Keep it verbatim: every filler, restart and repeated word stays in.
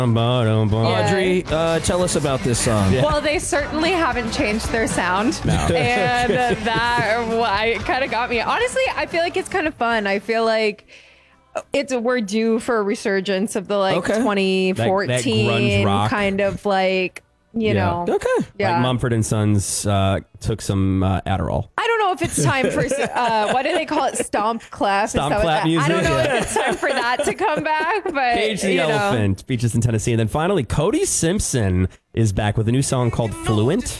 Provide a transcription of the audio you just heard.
Audrey, uh, tell us about this song. Yeah. Well, they certainly haven't changed their sound. No. And that well, kind of got me. Honestly, I feel like it's kind of fun. I feel like it's we're due for a resurgence of the like okay. twenty fourteen that, that grunge rock. Kind of like, you yeah. know. Okay. Yeah. Like Mumford and Sons uh, took some uh, Adderall. I don't know if it's time for, uh, what do they call it? Stomp class? Stomp clap music. I don't know yeah. if it's time for that to come back, but Cage the you Elephant know. features in Tennessee. And then finally, Cody Simpson is back with a new song called Fluent.